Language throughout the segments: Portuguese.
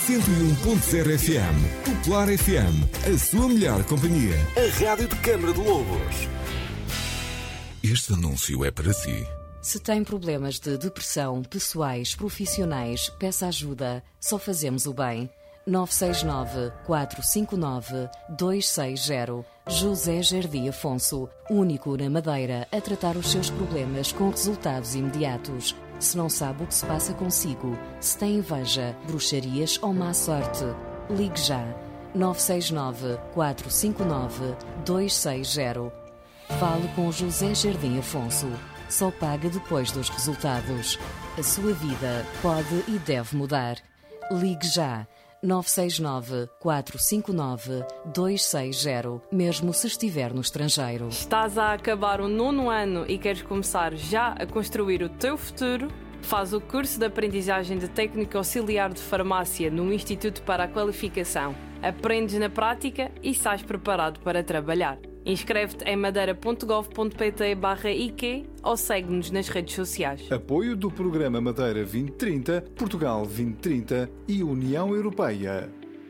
101.0 FM. Popular FM. A sua melhor companhia. A rádio de Câmara de Lobos. Este anúncio é para si. Se tem problemas de depressão, pessoais, profissionais, peça ajuda. Só fazemos o bem. 969-459-260. José Jardim Afonso, único na Madeira a tratar os seus problemas com resultados imediatos. Se não sabe o que se passa consigo, se tem inveja, bruxarias ou má sorte, ligue já. 969-459-260. Fale com José Jardim Afonso. Só paga depois dos resultados. A sua vida pode e deve mudar. Ligue já. 969-459-260, mesmo se estiver no estrangeiro. Estás a acabar o 9º ano e queres começar já a construir o teu futuro? Faz o curso de aprendizagem de técnico auxiliar de farmácia no Instituto para a Qualificação. Aprendes na prática e sais preparado para trabalhar. Inscreve-te em madeira.gov.pt/IQ ou segue-nos nas redes sociais. Apoio do Programa Madeira 2030, Portugal 2030 e União Europeia.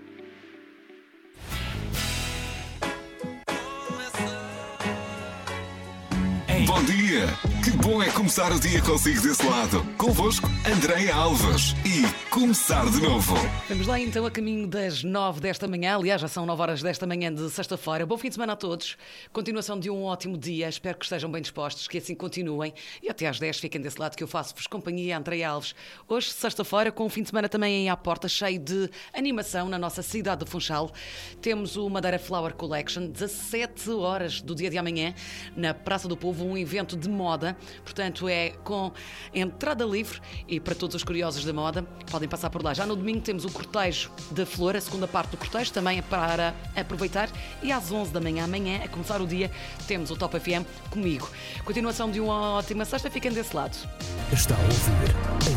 Bom dia! Que bom é começar o dia consigo desse lado. Convosco, Andréia Alves. E começar de novo. Vamos lá então a caminho das 9 desta manhã. Aliás, já são 9 horas desta manhã de sexta-feira. Bom fim de semana a todos. Continuação de um ótimo dia. Espero que estejam bem dispostos, que assim continuem. E até às 10 fiquem desse lado que eu faço-vos companhia, Andréia Alves. Hoje, sexta-feira, com um fim de semana também aí à porta, cheio de animação na nossa cidade de Funchal. Temos o Madeira Flower Collection, 17 horas do dia de amanhã, na Praça do Povo, um evento de moda. Portanto, é com entrada livre e para todos os curiosos da moda podem passar por lá. Já no domingo temos o cortejo da flor, a segunda parte do cortejo, também é para aproveitar. E às 11 da manhã, amanhã, a começar o dia, temos o Top FM comigo. Continuação de uma ótima sexta, fiquem desse lado. Está a ouvir